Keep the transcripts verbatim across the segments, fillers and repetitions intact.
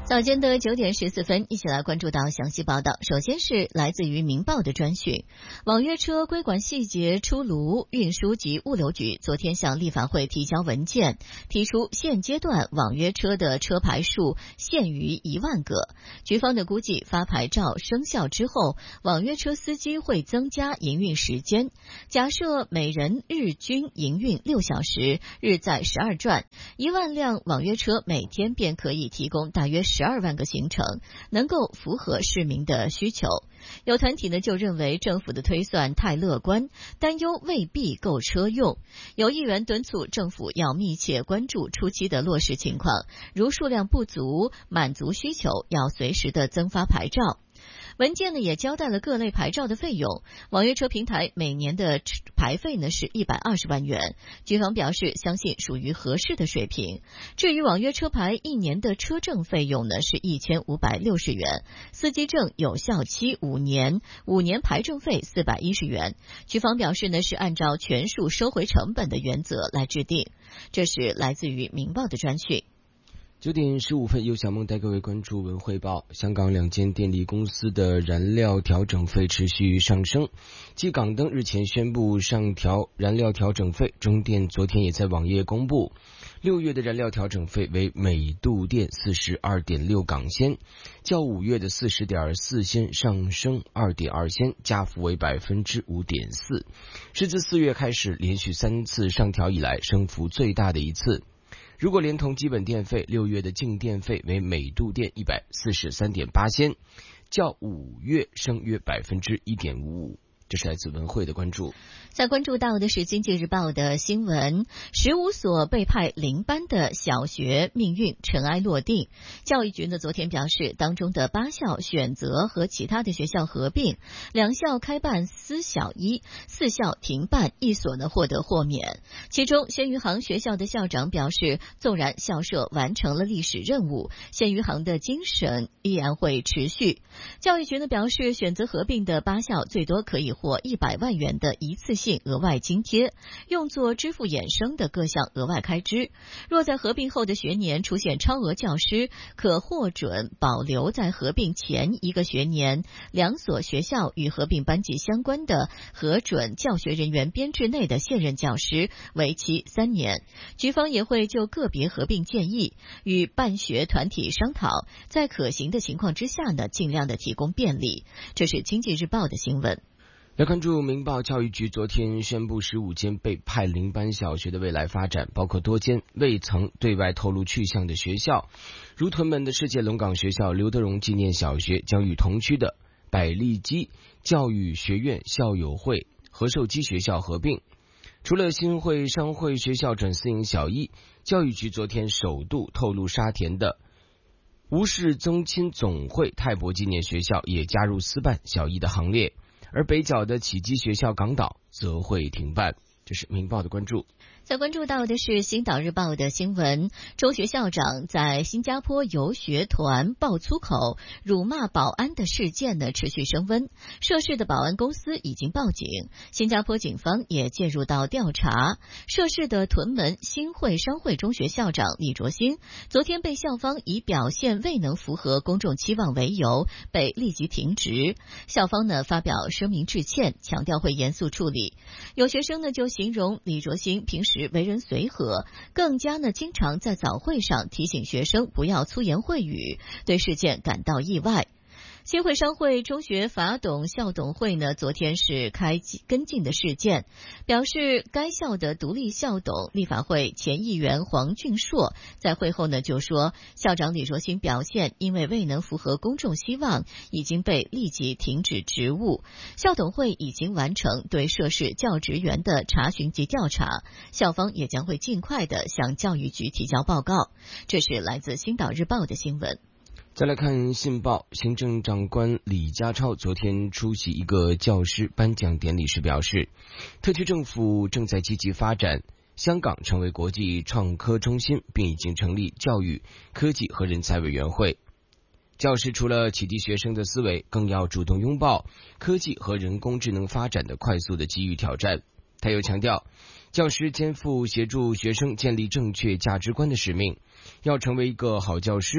早间的九点十四分，一起来关注到详细报道。首先是来自于《明报》的专讯，网约车规管细节出炉，运输及物流局昨天向立法会提交文件，提出现阶段网约车的车牌数限于一万个。局方的估计，发牌照生效之后，网约车司机会增加营运时间。假设每人日均营运六小时，日载十二转，一万辆网约车每天便可以提供大约十二万个行程，能够符合市民的需求。有团体呢就认为政府的推算太乐观，担忧未必够车用。有议员敦促政府要密切关注初期的落实情况，如数量不足满足需求，要随时的增发牌照。文件呢也交代了各类牌照的费用，网约车平台每年的牌费呢是一百二十万元，局方表示相信属于合适的水平。至于网约车牌一年的车证费用呢是一千五百六十元，司机证有效期五年，五年牌证费四百一十元。局方表示呢是按照全数收回成本的原则来制定。这是来自于《明报》的专讯。 九点十五分，由小梦带各位关注文汇报。香港两间电力公司的燃料调整费持续上升，继港灯日前宣布上调燃料调整费，中电昨天也在网页公布，六月的燃料调整费为每度电 四十二点六港仙，较五月的 四十点四仙上升 二点二仙，加幅为 百分之五点四， 是自四月开始连续三次上调以来升幅最大的一次。如果连同基本电费，六月的净电费为每度电 一百四十三点八仙，较五月升约 百分之一点五五。这是来自文汇的关注。 在关注到的是《经济日报》的新闻，十五所被派零班的小学命运尘埃落定。教育局呢昨天表示，当中的八校选择和其他的学校合并，两校开办私小一，四校停办，一所呢获得豁免。其中鲜鱼行学校的校长表示，纵然校舍完成了历史任务，鲜鱼行的精神依然会持续。教育局呢表示，选择合并的八校最多可以获一百万元的一次性额外津贴，用作支付衍生的各项额外开支。若在合并后的学年出现超额教师，可获准保留在合并前一个学年两所学校与合并班级相关的核准教学人员编制内的现任教师，为期三年。局方也会就个别合并建议与办学团体商讨，在可行的情况之下呢，尽量的提供便利。这是经济日报的新闻。 来关注明报，教育局昨天宣布十五间被派零班小学的未来发展，包括多间未曾对外透露去向的学校，如屯门的世界龙岗学校刘德荣纪念小学将与同区的百利基教育学院校友会和寿基学校合并。除了新会商会学校转私营小一，教育局昨天首度透露沙田的吴氏宗亲总会泰博纪念学校也加入私办小一的行列，而北角的启基学校港岛则会停办。这是明报的关注。 在关注到的是星岛日报的新闻，中学校长在新加坡游学团爆粗口辱骂保安的事件呢持续升温，涉事的保安公司已经报警，新加坡警方也介入到调查。涉事的屯门新会商会中学校长李卓兴昨天被校方以表现未能符合公众期望为由被立即停职，校方呢发表声明致歉，强调会严肃处理。有学生呢就形容李卓兴平时为人随和，更加呢经常在早会上提醒学生不要粗言秽语，对事件感到意外。新会商会中学法董校董会呢，昨天是开跟进的事件，表示该校的独立校董立法会前议员黄俊硕在会后呢就说，校长李卓兴表现因为未能符合公众希望，已经被立即停止职务。校董会已经完成对涉事教职员的查询及调查，校方也将会尽快的向教育局提交报告。这是来自星岛日报的新闻。 再来看信报，行政长官李家超昨天出席一个教师颁奖典礼时表示，特区政府正在积极发展香港成为国际创科中心，并已经成立教育、科技和人才委员会。教师除了启迪学生的思维，更要主动拥抱科技和人工智能发展的快速的机遇挑战。他又强调，教师肩负协助学生建立正确价值观的使命，要成为一个好教师，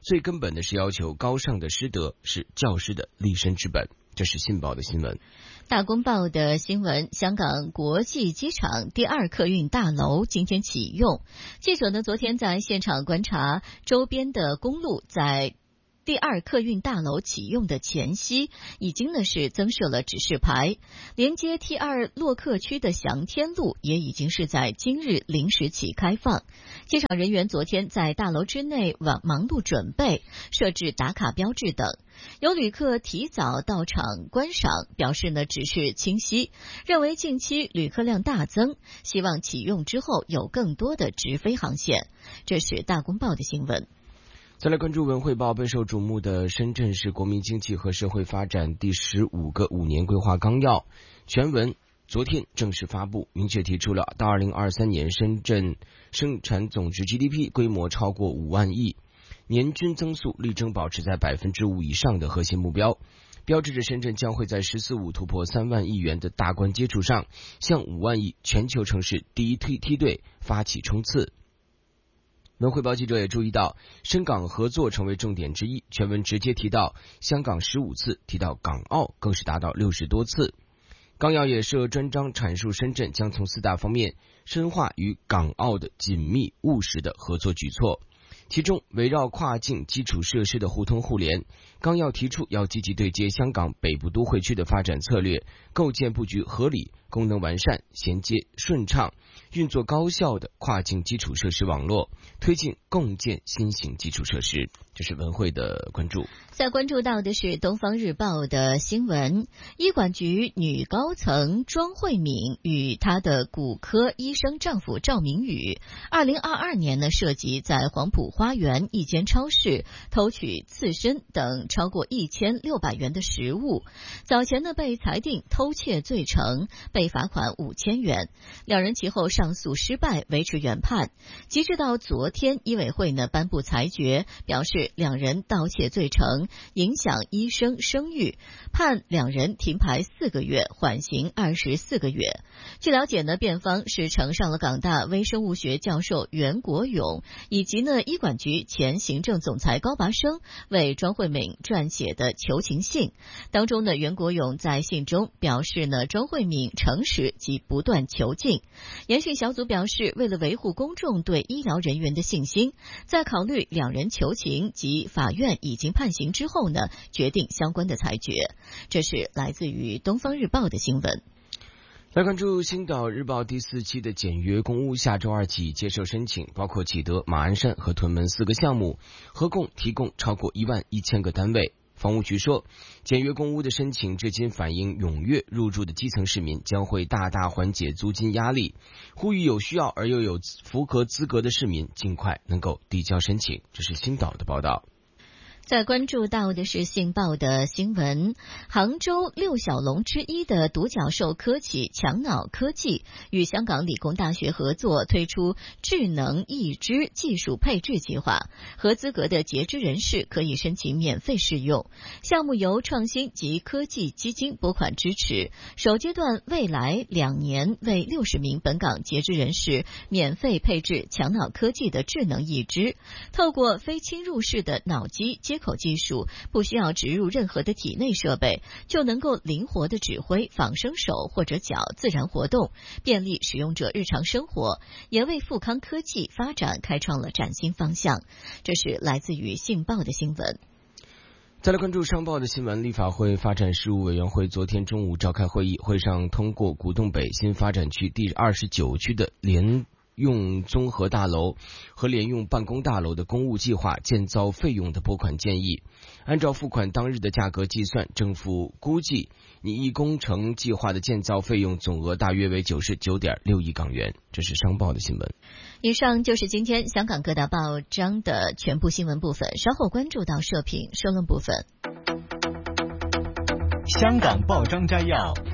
最根本的是要求高尚的师德是教师的立身之本。这是信报的新闻。 大公报的新闻，香港国际机场第二客运大楼今天启用。记者呢昨天在现场观察周边的公路，在第二客运大楼启用的前夕，已经呢是增设了指示牌，连接 T 二 洛克区的祥天路也已经是在今日零时起开放。机场人员昨天在大楼之内忙忙碌准备，设置打卡标志等。有旅客提早到场观赏，表示呢指示清晰，认为近期旅客量大增，希望启用之后有更多的直飞航线。这是大公报的新闻。 再来关注文汇报备受瞩目的深圳市国民经济和社会发展第十五个五年规划纲要全文昨天正式发布，明确提出了到二零二三年深圳生产总值 G D P 规模超过五万亿，年均增速力争保持在百分之五以上的核心目标，标志着深圳将会在十四五突破三万亿元的大关基础上，向五万亿全球城市第一梯梯队发起冲刺。文汇报记者也注意到，深港合作成为重点之一，全文直接提到香港十五次，提到港澳更是达到六十多次。纲要也设专章阐述深圳将从四大方面深化与港澳的紧密务实的合作举措。其中围绕跨境基础设施的互通互联，纲要提出要积极对接香港北部都会区的发展策略，构建布局合理、功能完善、衔接顺畅、运作高效的跨境基础设施网络，推进共建新型基础设施。这是文汇的关注。 再关注到的是东方日报的新闻，医管局女高层庄慧敏与她的骨科医生丈夫赵明宇二零二二年呢涉及在黄埔花园一间超市偷取刺身等超过一千六百元的食物，早前呢被裁定偷窃罪成，被罚款五千元。两人其后上诉失败，维持原判。截至到昨天，医委会呢颁布裁决，表示两人盗窃罪成，影响医生声誉，判两人停牌四个月，缓刑二十四个月。据了解呢，辩方是呈上了港大微生物学教授袁国勇以及呢医管局前行政总裁高拔升为庄慧敏撰写的求情信。当中呢，袁国勇在信中表示呢，庄慧敏诚实及不断求进。研讯小组表示，为了维护公众对医疗人员的信心，在考虑两人求情及法院已经判刑之后呢，决定相关的裁决。这是来自于东方日报的新闻。 来关注星岛日报第四期的简约公屋下周二起接受申请，包括启德、马鞍山和屯门四个项目，合共提供超过一万一千个单位。房屋局说，简约公屋的申请至今反映踊跃入住的基层市民将会大大缓解租金压力，呼吁有需要而又有符合资格的市民尽快能够递交申请。这是星岛的报道。 再关注到的是信报的新闻，杭州六小龙之一的独角兽科企强脑科技与香港理工大学合作，推出智能义肢技术配置计划，合资格的截肢人士可以申请免费试用。项目由创新及科技基金拨款支持，首阶段未来两年为六十名本港截肢人士免费配置强脑科技的智能义肢，透过非侵入式的脑机接口技术，不需要植入任何的体内设备，就能够灵活的指挥仿生手或者脚自然活动，便利使用者日常生活，也为富康科技发展开创了崭新方向。这是来自于信报的新闻。 再来关注商报的新闻，立法会发展事务委员会昨天中午召开会议，会上通过古洞北新发展区第二十九区的联用综合大楼和联用办公大楼的公务计划建造费用的拨款建议。按照付款当日的价格计算，政府估计拟议工程计划的建造费用总额大约为九十九点六亿港元。这是商报的新闻。 以上就是今天香港各大报章的全部新闻部分，稍后关注到社评社论部分。 香港报章摘要。